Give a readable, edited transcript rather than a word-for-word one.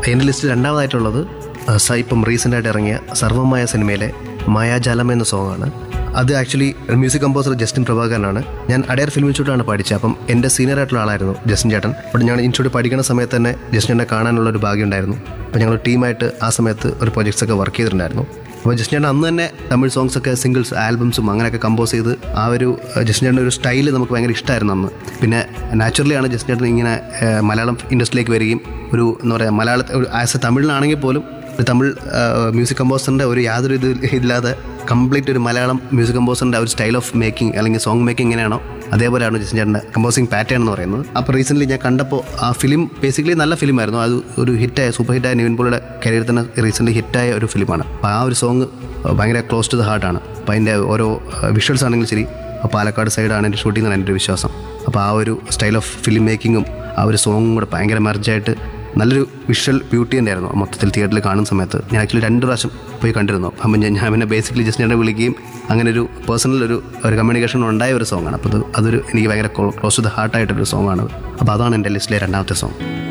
എൻ്റെ ലിസ്റ്റിൽ രണ്ടാമതായിട്ടുള്ളത് ഇപ്പം റീസെൻ്റായിട്ട് ഇറങ്ങിയ സർവമായ സിനിമയിലെ മായാജാലം എന്ന സോങ്ങാണ്. അത് ആക്ച്വലി മ്യൂസിക് കമ്പോസർ ജസ്റ്റിൻ പ്രഭാകരനാണ്. ഞാൻ അടയർ ഫിലിം ഇൻസ്റ്റിറ്റ്യൂട്ടാണ് പഠിച്ചത്. അപ്പം എൻ്റെ സീനിയർ ആയിട്ടുള്ള ആളായിരുന്നു ജസ്റ്റിൻ ചേട്ടൻ. അപ്പോൾ ഞങ്ങൾ ഇൻസ്റ്റിറ്റ്യൂട്ട് പഠിക്കുന്ന സമയത്ത് തന്നെ ജസ്റ്റിൻ ചേട്ടനെ കാണാനുള്ളൊരു ഭാഗ്യം ഉണ്ടായിരുന്നു. അപ്പോൾ ഞങ്ങൾ ടീമായിട്ട് ആ സമയത്ത് ഒരു പ്രൊജക്ട്സൊക്കെ വർക്ക് ചെയ്തിട്ടുണ്ടായിരുന്നു. അപ്പോൾ ജസ്റ്റിൻ ചേട്ടൻ അന്ന് തന്നെ തമിഴ് സോങ്സൊക്കെ സിംഗിൾസ് ആൽബംസും അങ്ങനെയൊക്കെ കമ്പോസ് ചെയ്ത് ആ ഒരു ജസ്റ്റിൻ ചേട്ടൻ്റെ ഒരു സ്റ്റൈല് നമുക്ക് ഭയങ്കര ഇഷ്ടമായിരുന്നു അന്ന്. പിന്നെ നാച്ചുറലിയാണ് ജസ്റ്റിൻ ചേട്ടൻ ഇങ്ങനെ മലയാളം ഇൻഡസ്ട്രിയിലേക്ക് വരികയും ഒരു എന്താ പറയുക മലയാളത്തിൽ ഒരു ആസ് എ തമിഴിലാണെങ്കിൽ പോലും ഒരു തമിഴ് മ്യൂസിക് കമ്പോസറിൻ്റെ ഒരു യാതൊരു ഇല്ലാതെ കംപ്ലീറ്റ് ഒരു മലയാളം മ്യൂസിക് കമ്പോസറിൻ്റെ ഒരു സ്റ്റൈൽ ഓഫ് മേക്കിംഗ് അല്ലെങ്കിൽ സോങ് മേക്കിംഗ് എങ്ങനെയാണോ അതേപോലെയാണ് ജസ്റ്റിൻ ചേട്ടൻ്റെ കമ്പോസിങ് പാറ്റേൺ എന്ന് പറയുന്നത്. അപ്പോൾ റീസെൻ്റ്ലി ഞാൻ കണ്ടപ്പോൾ ആ ഫിലിം ബേസിക്കലി നല്ല ഫിലിമായിരുന്നു. അത് ഒരു ഹിറ്റായ സൂപ്പർ ഹിറ്റായ നിവിൻ പോളിയുടെ കരിയറിൽ തന്നെ റീസെൻ്റ്ലി ഹിറ്റായ ഒരു ഫിലിമാണ്. അപ്പോൾ ആ ഒരു സോങ് ഭയങ്കര ക്ലോസ് ടു ദ ഹാർട്ടാണ്. അപ്പോൾ അതിൻ്റെ ഓരോ വിഷ്വൽസ് ആണെങ്കിലും ശരി പാലക്കാട് സൈഡാണ് എൻ്റെ ഷൂട്ടിംഗ് എന്നാണ് എൻ്റെ ഒരു വിശ്വാസം. അപ്പോൾ ആ ഒരു സ്റ്റൈൽ ഓഫ് ഫിലിം മേക്കിങ്ങും ആ ഒരു സോങ്ങും കൂടെ ഭയങ്കര മെർജായിട്ട് നല്ലൊരു വിഷ്വൽ ബ്യൂട്ടി തന്നെയായിരുന്നു മൊത്തത്തിൽ തിയേറ്ററിൽ കാണുന്ന സമയത്ത്. ഞാൻ ആക്ച്വലി 2 പ്രാവശ്യം പോയി കണ്ടിരുന്നു. അപ്പം ഞാൻ പിന്നെ ബേസിക്കലി ജസ്റ്റ് ഞാൻ വിളിക്കുകയും അങ്ങനെ ഒരു പേഴ്സണൽ ഒരു കമ്മ്യൂണിക്കേഷൻ ഉണ്ടായ ഒരു സോങ്ങാണ്. അപ്പോൾ അതൊരു എനിക്ക് ഭയങ്കര ക്ലോസ് ടു ദ ഹാർട്ടായിട്ടൊരു സോങ്ങാണ്. അപ്പോൾ അതാണ് എൻ്റെ ലിസ്റ്റിലെ രണ്ടാമത്തെ സോങ്.